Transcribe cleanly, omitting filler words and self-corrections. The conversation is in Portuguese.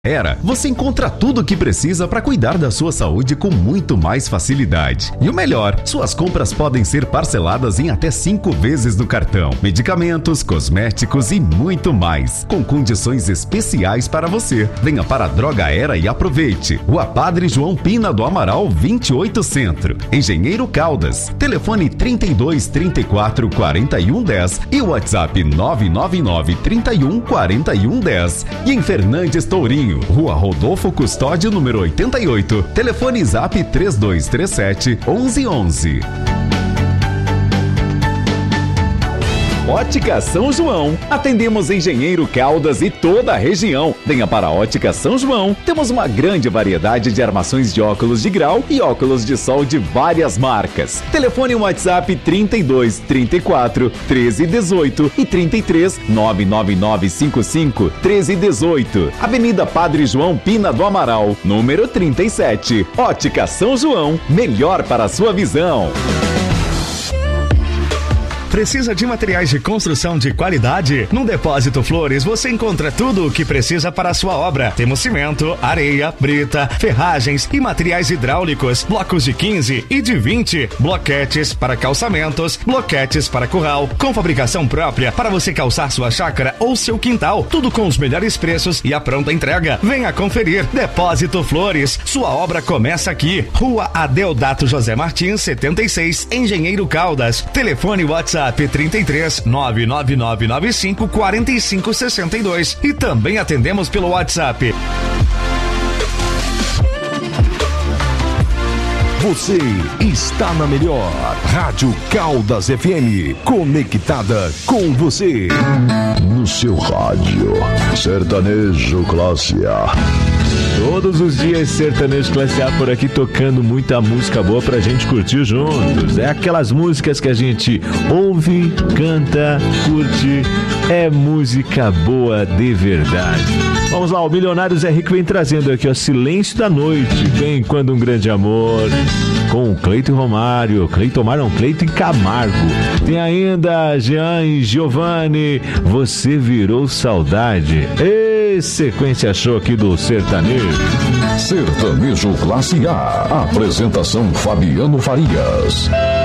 Era, você encontra tudo o que precisa para cuidar da sua saúde com muito mais facilidade. E o melhor, suas compras podem ser parceladas em até 5 vezes no cartão. Medicamentos, cosméticos e muito mais, com condições especiais para você. Venha para a Droga Era e aproveite. Rua Padre João Pina do Amaral, 28 Centro. Engenheiro Caldas. Telefone 32 34 41 10 e o WhatsApp 999 31 41 10. E em Fernandes Tourinho, Rua Rodolfo Custódio, número 88. Telefone Zap 3237 1111. Ótica São João. Atendemos Engenheiro Caldas e toda a região. Venha para a Ótica São João. Temos uma grande variedade de armações de óculos de grau e óculos de sol de várias marcas. Telefone WhatsApp 32 34 13 18 e 33 99955 13 18. Avenida Padre João Pina do Amaral, número 37. Ótica São João. Melhor para a sua visão. Precisa de materiais de construção de qualidade? No Depósito Flores você encontra tudo o que precisa para a sua obra. Temos cimento, areia, brita, ferragens e materiais hidráulicos, blocos de 15 e de 20, bloquetes para calçamentos, bloquetes para curral, com fabricação própria para você calçar sua chácara ou seu quintal. Tudo com os melhores preços e a pronta entrega. Venha conferir. Depósito Flores, sua obra começa aqui. Rua Adeodato José Martins, 76, Engenheiro Caldas. Telefone WhatsApp 33 99995 4562 e também atendemos pelo WhatsApp. Você está na melhor Rádio Caldas FM, conectada com você. No seu rádio, Sertanejo Classe A. Todos os dias Sertanejo Classe A por aqui tocando muita música boa pra gente curtir juntos. É aquelas músicas que a gente ouve, canta, curte. É música boa de verdade. Vamos lá, o Milionários é Rico vem trazendo aqui, ó, Silêncio da Noite. Vem Quando um Grande Amor, com Cleito e Romário. Cleito e Camargo. Tem ainda Jean e Giovanni, Você Virou Saudade. E sequência show aqui do Sertanejo. Sertanejo Classe A. Apresentação Fabiano Farias.